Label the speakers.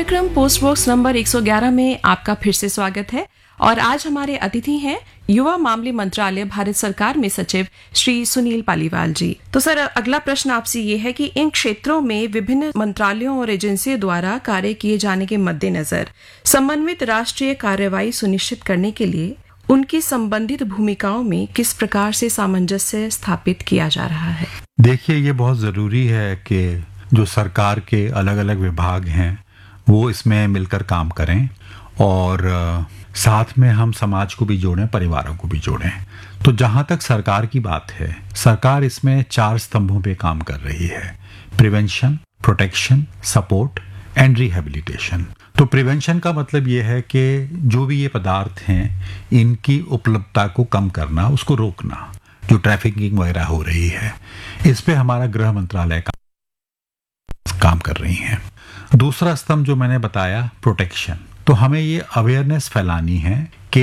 Speaker 1: कार्यक्रम post box number 111 में आपका फिर से स्वागत है और आज हमारे अतिथि हैं युवा मामले मंत्रालय भारत सरकार में सचिव श्री सुनील पालीवाल जी। तो सर, अगला प्रश्न आपसे ये है कि इन क्षेत्रों में विभिन्न मंत्रालयों और एजेंसियों द्वारा कार्य किए जाने के मद्देनजर समन्वित राष्ट्रीय कार्रवाई सुनिश्चित करने के लिए उनकी संबंधित भूमिकाओं में किस प्रकार से सामंजस्य स्थापित किया जा रहा है?
Speaker 2: देखिए, ये बहुत ज़रूरी है कि जो सरकार के अलग अलग विभाग हैं वो इसमें मिलकर काम करें और साथ में हम समाज को भी जोड़ें, परिवारों को भी जोड़ें। तो जहाँ तक सरकार की बात है, सरकार इसमें 4 स्तंभों पे काम कर रही है: prevention, protection, support and rehabilitation. तो प्रिवेंशन का मतलब ये है कि जो भी ये पदार्थ हैं इनकी उपलब्धता को कम करना, उसको रोकना, जो ट्रैफिकिंग वगैरह हो रही है, इस पे हमारा गृह मंत्रालय का काम कर रही हैं। दूसरा स्तंभ जो मैंने बताया, प्रोटेक्शन, तो हमें ये अवेयरनेस फैलानी है कि